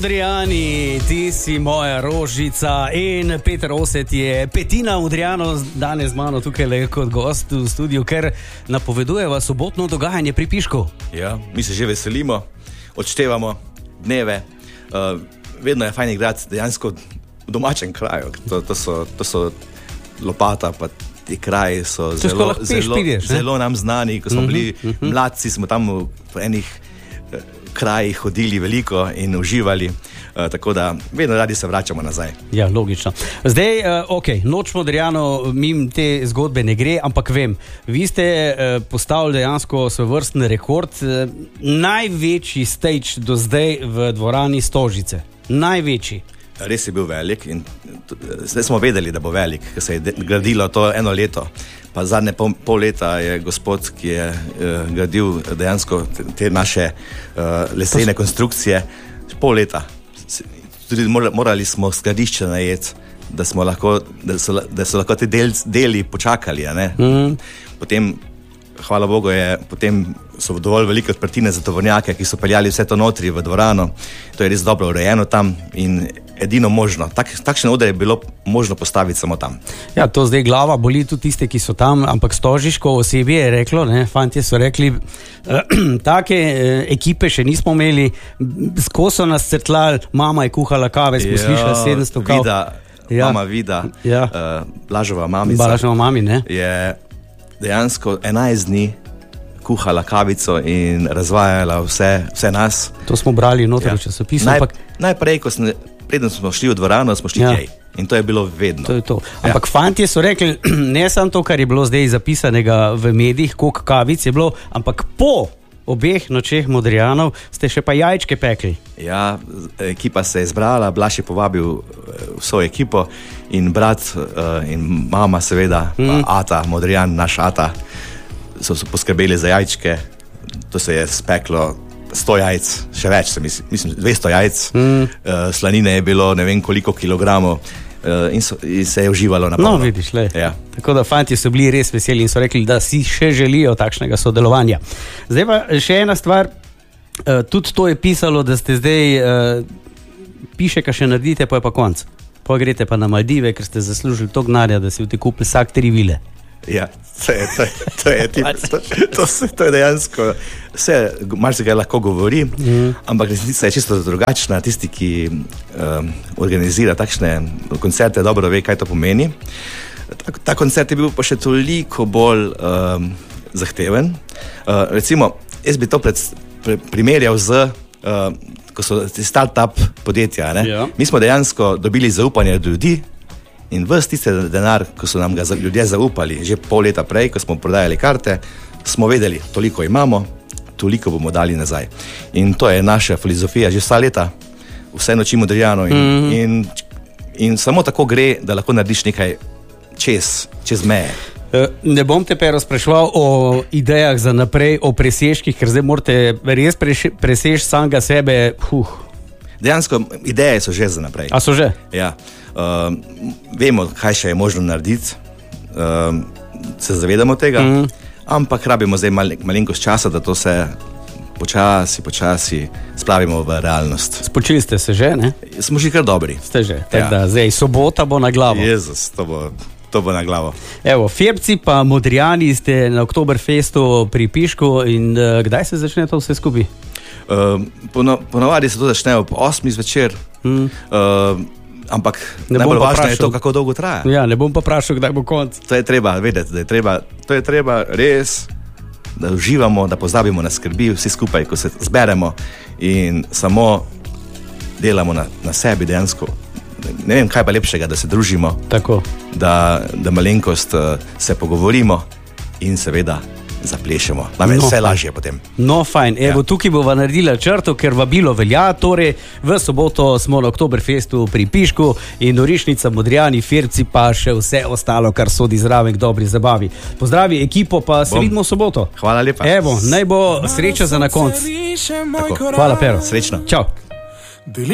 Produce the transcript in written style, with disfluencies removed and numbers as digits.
Adriani, ti si moja rožica in Peter Oset je Petina Adriano danes z mano tukaj le kot gost v studiu, ker napovedujeva sobotno dogajanje pri Pišku. Ja, mi se že veselimo, odštevamo dneve, vedno je fajn igrati dejansko v domačem kraju, to so Lopata, pa ti kraji so zelo nam znani, ko smo bili mladci, smo tam v enih krajih hodili veliko in uživali, tako da vedno radi se vračamo nazaj. Ja, logično. Zdaj, Noč Modrijano, mim te zgodbe ne gre, ampak vem, vi ste postavili dejansko svojevrsten rekord, največji stage do zdaj v dvorani Stožice. Največji. Res je bil velik in zdaj smo vedeli, da bo velik, ker se je gradilo to eno leto. Pa zadnje pol leta je gospod, ki je gradil dejansko te naše lesene konstrukcije, pol leta. Tudi morali smo skladišče najeti, da so lahko te deli počakali. Potem, hvala Bogu, so dovolj velike odprtine za tovornjake, ki so peljali vse to notri v dvorano. To je res dobro urejeno tam in edino možno. Takšne oder je bilo možno postaviti samo tam. Ja, to zdaj glava boli tudi tiste, ki so tam, ampak stožiško osebje je reklo, fantje so rekli, take ekipe še nismo imeli, skozi so nas crtlali, mama je kuhala kave, smo slišali 700 kav. Mama Vida, Blažova mamica, je dejansko 11 dni kuhala kavico in razvajala vse nas. To smo brali noter v časopisu. Najprej, preden smo šli v dvorano, smo šli njej. In to je bilo vedno. To je to. Ampak fantje so rekli, ne samo to, kar je bilo zdaj zapisanega v medijih, koliko kavic je bilo, ampak po obeh nočeh Modrijanov ste še pa jajčke pekli. Ja, ekipa se je zbrala, Blaž je povabil vso ekipo in brat in mama seveda, Ata, Modrijan, naš Ata, so poskrbeli za jajčke. To se je speklo 100 jajc, še več, mislim 200 jajc, slanine je bilo ne vem koliko kilogramov in se je uživalo na polno. No, vidiš, Tako da fantje so bili res veseli in so rekli, da si še želijo takšnega sodelovanja. Zdaj pa še ena stvar, tudi to je pisalo, da ste zdaj piše, kaj še naredite, pa je pa konc. Pa greste pa na Maldive, ker ste zaslužili to gnarja, da si v te kupili vsak 3 vile. Ja, to je dejansko vse, marsikaj lahko govori, ampak resnica je čisto drugačna. Tisti, ki organizira takšne koncerte, dobro ve, kaj to pomeni. Ta koncert je bil pa še toliko bolj zahteven. Recimo, jaz bi to primerjal z ko so start-up podjetja. Mi smo dejansko dobili zaupanje od ljudi in ves tiste denar, ko so nam ga ljudje zaupali, že pol leta prej, ko smo prodajali karte, smo vedeli, toliko imamo, toliko bomo dali nazaj. In to je naša filozofija že vsa leta, vse noči Modrijano in samo tako gre, da lahko narediš nekaj čez meje. Ne bom te pa razpraševal o idejah za naprej, o presežkih, ker zdaj morate res presež samega sebe. Dejansko ideje so že za naprej. A so že? Ja. Vemo, kaj še je možno narediti, se zavedamo tega, ampak rabimo zdaj malenkost časa, da to se počasi spravimo v realnost. Spočili ste se že, ne? Smo že kar dobri. Ste že, da zdaj sobota bo na glavo. Jezus, to bo na glavo. Evo, Firbci pa Modrijani ste na Oktoberfestu pri Pišku in kdaj se začne to vse skupaj? Ponavadi se to začne ob 8 zvečer, ampak najbolj važno je to, kako dolgo traja. Ja, ne bom pa vprašal, kdaj bo konc. To je treba vedeti, to je treba res, da uživamo, da pozabimo na skrbi vsi skupaj, ko se zberemo in samo delamo na sebi dejansko. Ne vem, kaj pa lepšega, da se družimo, tako. Da malenkost se pogovorimo in seveda zaplešemo. Nam je vse lažje potem. No, fajn. Evo, tukaj bova naredila črto, ker vabilo velja. Torej, v soboto smo na Oktoberfestu pri Pišku in Norišnica, Modrijani, Firbci, pa še vse ostalo, kar sodi zraven k dobri zabavi. Pozdravi ekipo, pa se vidimo v soboto. Hvala lepa. Evo, naj bo sreča za na konc. Tako. Hvala, Pero. Srečno. Čau.